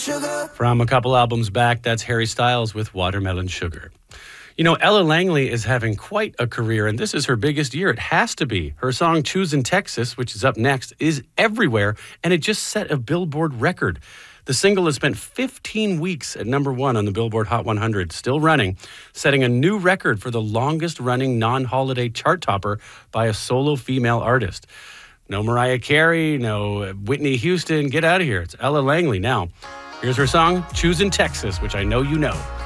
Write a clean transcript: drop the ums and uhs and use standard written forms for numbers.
From a couple albums back, that's Harry Styles with Watermelon Sugar. You know, Ella Langley is having quite a career, and this is her biggest year. It has to be. Her song Choosin' Texas, which is up next, is everywhere, and it just set a Billboard record. The single has spent 15 weeks at number one on the Billboard Hot 100, still running, setting a new record for the longest-running non-holiday chart topper by a solo female artist. No Mariah Carey, no Whitney Houston. Get out of here. It's Ella Langley now. Here's her song, Choosin' Texas, which I know you know.